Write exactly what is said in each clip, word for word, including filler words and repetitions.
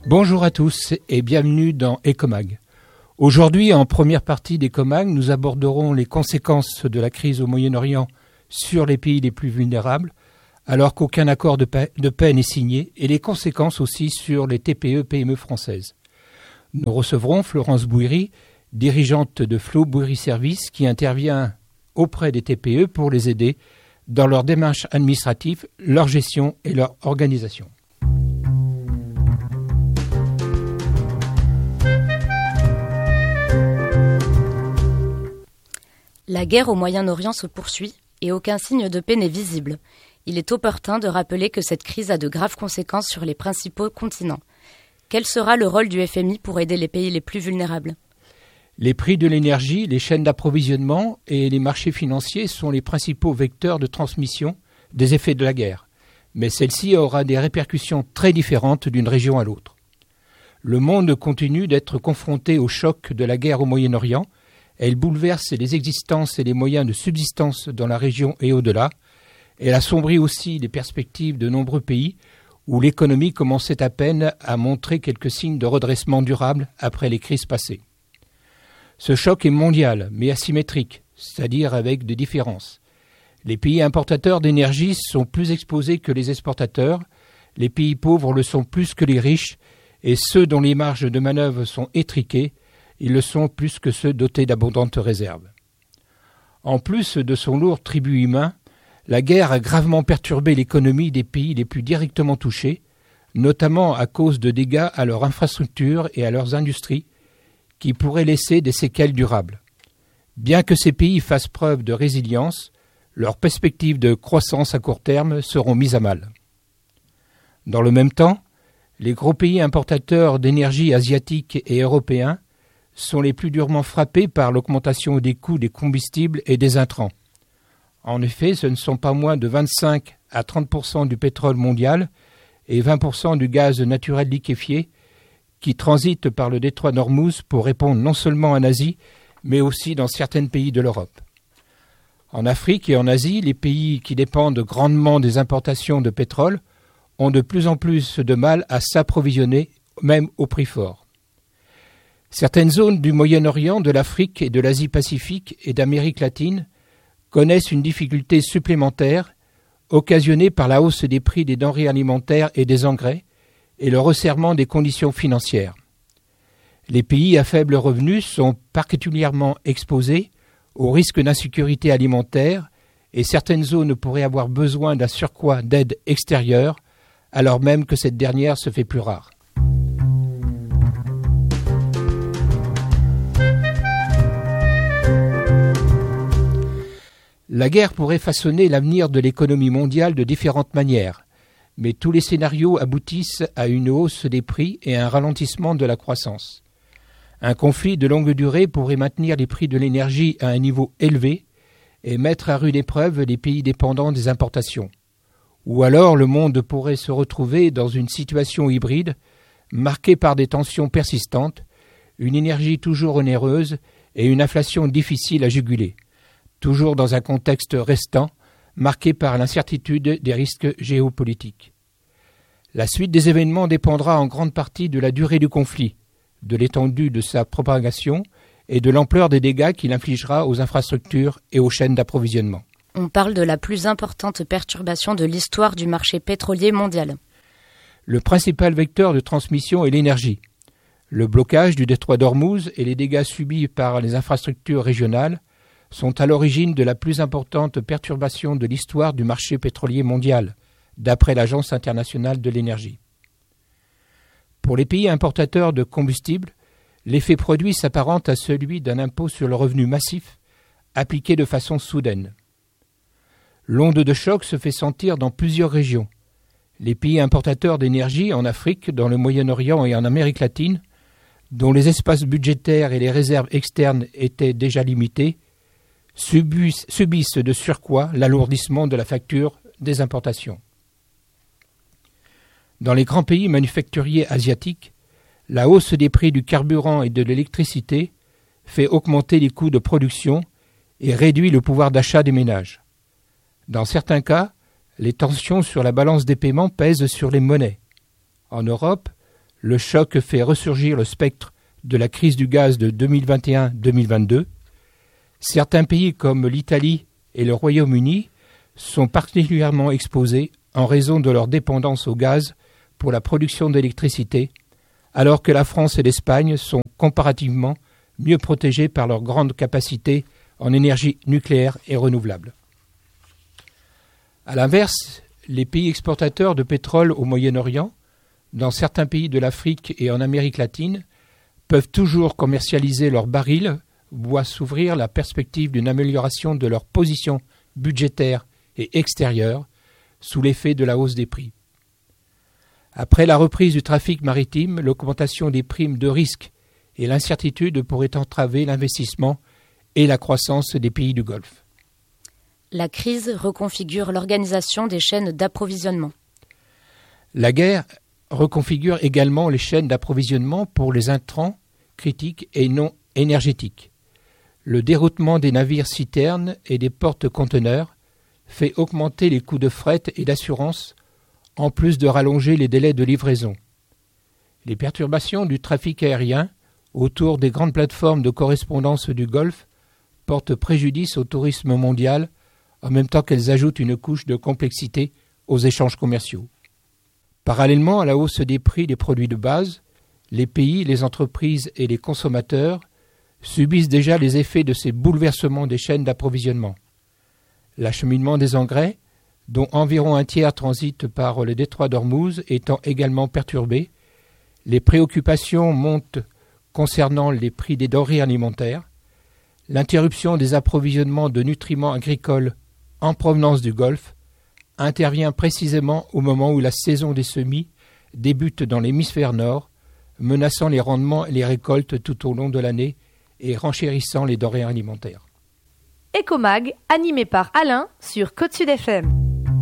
Bonjour à tous et bienvenue dans Ecomag. Aujourd'hui, en première partie d'Ecomag, nous aborderons les conséquences de la crise au Moyen-Orient sur les pays les plus vulnérables, alors qu'aucun accord de paix, de paix n'est signé, et les conséquences aussi sur les T P E P M E françaises. Nous recevrons Florence Bouiri, dirigeante de Flow Bouiri Services, qui intervient auprès des T P E pour les aider dans leurs démarches administratives, leur gestion et leur organisation. La guerre au Moyen-Orient se poursuit et aucun signe de paix n'est visible. Il est opportun de rappeler que cette crise a de graves conséquences sur les principaux continents. Quel sera le rôle du F M I pour aider les pays les plus vulnérables ? Les prix de l'énergie, les chaînes d'approvisionnement et les marchés financiers sont les principaux vecteurs de transmission des effets de la guerre. Mais celle-ci aura des répercussions très différentes d'une région à l'autre. Le monde continue d'être confronté au choc de la guerre au Moyen-Orient. Elle bouleverse les existences et les moyens de subsistance dans la région et au-delà. Elle assombrit aussi les perspectives de nombreux pays où l'économie commençait à peine à montrer quelques signes de redressement durable après les crises passées. Ce choc est mondial, mais asymétrique, c'est-à-dire avec des différences. Les pays importateurs d'énergie sont plus exposés que les exportateurs, les pays pauvres le sont plus que les riches, et ceux dont les marges de manœuvre sont étriquées, ils le sont plus que ceux dotés d'abondantes réserves. En plus de son lourd tribut humain, la guerre a gravement perturbé l'économie des pays les plus directement touchés, notamment à cause de dégâts à leurs infrastructures et à leurs industries, qui pourraient laisser des séquelles durables. Bien que ces pays fassent preuve de résilience, leurs perspectives de croissance à court terme seront mises à mal. Dans le même temps, les gros pays importateurs d'énergie asiatiques et européens sont les plus durement frappés par l'augmentation des coûts des combustibles et des intrants. En effet, ce ne sont pas moins de vingt-cinq à trente pour cent du pétrole mondial et vingt pour cent du gaz naturel liquéfié qui transitent par le détroit d'Ormuz pour répondre non seulement en Asie, mais aussi dans certains pays de l'Europe. En Afrique et en Asie, les pays qui dépendent grandement des importations de pétrole ont de plus en plus de mal à s'approvisionner, même au prix fort. Certaines zones du Moyen-Orient, de l'Afrique et de l'Asie-Pacifique et d'Amérique latine connaissent une difficulté supplémentaire occasionnée par la hausse des prix des denrées alimentaires et des engrais et le resserrement des conditions financières. Les pays à faible revenu sont particulièrement exposés aux risques d'insécurité alimentaire et certaines zones pourraient avoir besoin d'un surcroît d'aide extérieure alors même que cette dernière se fait plus rare. La guerre pourrait façonner l'avenir de l'économie mondiale de différentes manières, mais tous les scénarios aboutissent à une hausse des prix et à un ralentissement de la croissance. Un conflit de longue durée pourrait maintenir les prix de l'énergie à un niveau élevé et mettre à rude épreuve les pays dépendants des importations. Ou alors le monde pourrait se retrouver dans une situation hybride, marquée par des tensions persistantes, une énergie toujours onéreuse et une inflation difficile à juguler, toujours dans un contexte restant, marqué par l'incertitude des risques géopolitiques. La suite des événements dépendra en grande partie de la durée du conflit, de l'étendue de sa propagation et de l'ampleur des dégâts qu'il infligera aux infrastructures et aux chaînes d'approvisionnement. On parle de la plus importante perturbation de l'histoire du marché pétrolier mondial. Le principal vecteur de transmission est l'énergie. Le blocage du détroit d'Ormuz et les dégâts subis par les infrastructures régionales sont à l'origine de la plus importante perturbation de l'histoire du marché pétrolier mondial, d'après l'Agence internationale de l'énergie. Pour les pays importateurs de combustibles, l'effet produit s'apparente à celui d'un impôt sur le revenu massif, appliqué de façon soudaine. L'onde de choc se fait sentir dans plusieurs régions. Les pays importateurs d'énergie en Afrique, dans le Moyen-Orient et en Amérique latine, dont les espaces budgétaires et les réserves externes étaient déjà limités, subissent, subissent de surcroît l'alourdissement de la facture des importations. Dans les grands pays manufacturiers asiatiques, la hausse des prix du carburant et de l'électricité fait augmenter les coûts de production et réduit le pouvoir d'achat des ménages. Dans certains cas, les tensions sur la balance des paiements pèsent sur les monnaies. En Europe, Le choc fait ressurgir le spectre de la crise du gaz de deux mille vingt et un deux mille vingt-deux. Certains pays comme l'Italie et le Royaume-Uni sont particulièrement exposés en raison de leur dépendance au gaz pour la production d'électricité, alors que la France et l'Espagne sont comparativement mieux protégés par leur grande capacité en énergie nucléaire et renouvelable. À l'inverse, les pays exportateurs de pétrole au Moyen-Orient, dans certains pays de l'Afrique et en Amérique latine, peuvent toujours commercialiser leurs barils, voient s'ouvrir la perspective d'une amélioration de leur position budgétaire et extérieure sous l'effet de la hausse des prix. Après la reprise du trafic maritime, l'augmentation des primes de risque et l'incertitude pourraient entraver l'investissement et la croissance des pays du Golfe. La crise reconfigure l'organisation des chaînes d'approvisionnement. La guerre reconfigure également les chaînes d'approvisionnement pour les intrants critiques et non énergétiques. Le déroutement des navires citernes et des porte-conteneurs fait augmenter les coûts de fret et d'assurance, en plus de rallonger les délais de livraison. Les perturbations du trafic aérien autour des grandes plateformes de correspondance du Golfe portent préjudice au tourisme mondial, en même temps qu'elles ajoutent une couche de complexité aux échanges commerciaux. Parallèlement à la hausse des prix des produits de base, les pays, les entreprises et les consommateurs subissent déjà les effets de ces bouleversements des chaînes d'approvisionnement. L'acheminement des engrais, dont environ un tiers transite par le détroit d'Ormuz, étant également perturbé, les préoccupations montent concernant les prix des denrées alimentaires, l'interruption des approvisionnements de nutriments agricoles en provenance du Golfe intervient précisément au moment où la saison des semis débute dans l'hémisphère nord, menaçant les rendements et les récoltes tout au long de l'année et renchérissant les denrées alimentaires. Ecomag, animé par Alain sur Côte Sud F M.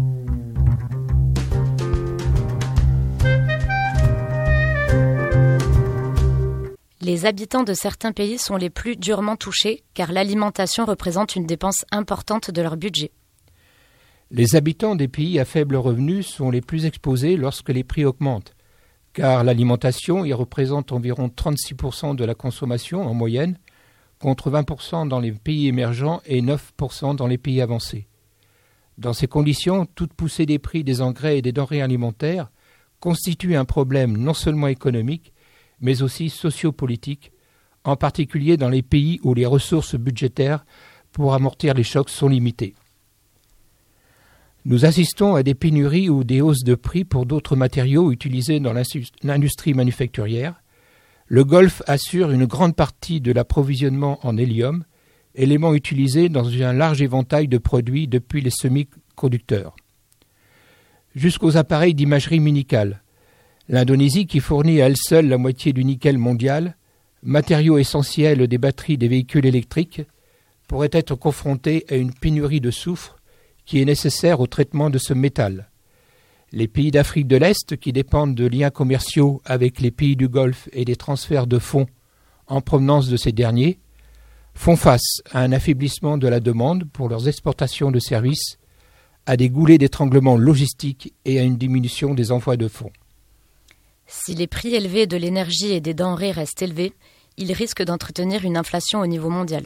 Les habitants de certains pays sont les plus durement touchés car l'alimentation représente une dépense importante de leur budget. Les habitants des pays à faible revenu sont les plus exposés lorsque les prix augmentent, car l'alimentation y représente environ trente-six pour cent de la consommation en moyenne, contre vingt pour cent dans les pays émergents et neuf pour cent dans les pays avancés. Dans ces conditions, toute poussée des prix des engrais et des denrées alimentaires constitue un problème non seulement économique, mais aussi sociopolitique, en particulier dans les pays où les ressources budgétaires pour amortir les chocs sont limitées. Nous assistons à des pénuries ou des hausses de prix pour d'autres matériaux utilisés dans l'industrie manufacturière. Le Golfe assure une grande partie de l'approvisionnement en hélium, élément utilisé dans un large éventail de produits depuis les semi-conducteurs jusqu'aux appareils d'imagerie médicale. L'Indonésie, qui fournit à elle seule la moitié du nickel mondial, matériau essentiel des batteries des véhicules électriques, pourrait être confrontée à une pénurie de soufre qui est nécessaire au traitement de ce métal. Les pays d'Afrique de l'Est, qui dépendent de liens commerciaux avec les pays du Golfe et des transferts de fonds en provenance de ces derniers, font face à un affaiblissement de la demande pour leurs exportations de services, à des goulets d'étranglement logistiques et à une diminution des envois de fonds. Si les prix élevés de l'énergie et des denrées restent élevés, ils risquent d'entretenir une inflation au niveau mondial.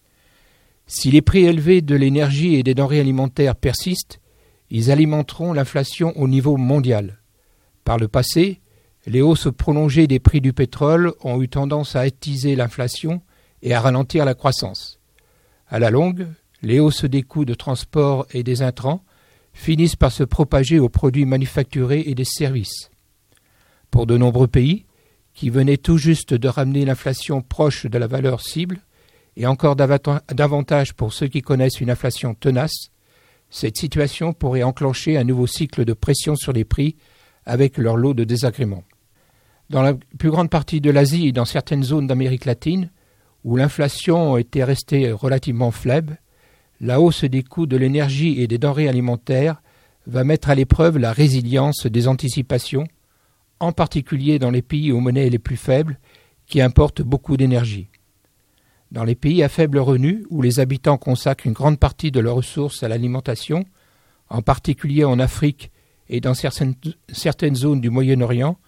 Si les prix élevés de l'énergie et des denrées alimentaires persistent, ils alimenteront l'inflation au niveau mondial. Par le passé, les hausses prolongées des prix du pétrole ont eu tendance à attiser l'inflation et à ralentir la croissance. À la longue, les hausses des coûts de transport et des intrants finissent par se propager aux produits manufacturés et des services. Pour de nombreux pays, qui venaient tout juste de ramener l'inflation proche de la valeur cible, et encore davantage pour ceux qui connaissent une inflation tenace, cette situation pourrait enclencher un nouveau cycle de pression sur les prix avec leur lot de désagréments. Dans la plus grande partie de l'Asie et dans certaines zones d'Amérique latine, où l'inflation était restée relativement faible, la hausse des coûts de l'énergie et des denrées alimentaires va mettre à l'épreuve la résilience des anticipations, en particulier dans les pays aux monnaies les plus faibles qui importent beaucoup d'énergie. Dans les pays à faible revenu, où les habitants consacrent une grande partie de leurs ressources à l'alimentation, en particulier en Afrique et dans certaines, certaines zones du Moyen-Orient,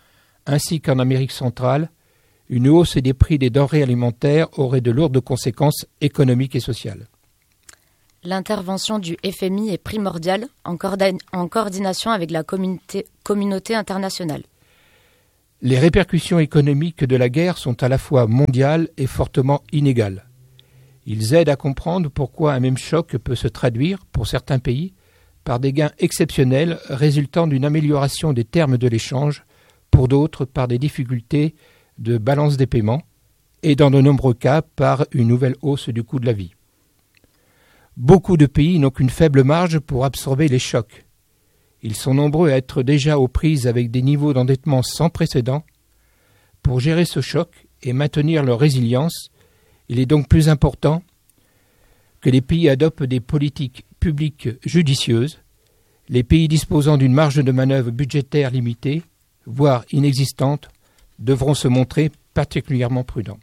ainsi qu'en Amérique centrale, une hausse des prix des denrées alimentaires aurait de lourdes conséquences économiques et sociales. L'intervention du F M I est primordiale en, coordin- en coordination avec la communauté, communauté internationale. Les répercussions économiques de la guerre sont à la fois mondiales et fortement inégales. Ils aident à comprendre pourquoi un même choc peut se traduire, pour certains pays, par des gains exceptionnels résultant d'une amélioration des termes de l'échange, pour d'autres par des difficultés de balance des paiements, et dans de nombreux cas par une nouvelle hausse du coût de la vie. Beaucoup de pays n'ont qu'une faible marge pour absorber les chocs. Ils sont nombreux à être déjà aux prises avec des niveaux d'endettement sans précédent. Pour gérer ce choc et maintenir leur résilience, il est donc plus important que les pays adoptent des politiques publiques judicieuses. Les pays disposant d'une marge de manœuvre budgétaire limitée, voire inexistante, devront se montrer particulièrement prudents.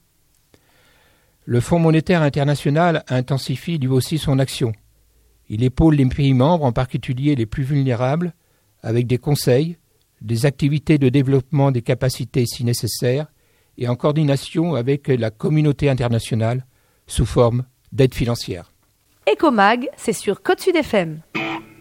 Le Fonds monétaire international intensifie lui aussi son action. Il épaule les pays membres, en particulier les plus vulnérables, avec des conseils, des activités de développement des capacités si nécessaire, et en coordination avec la communauté internationale sous forme d'aide financière. Ecomag, c'est sur Côte Sud F M.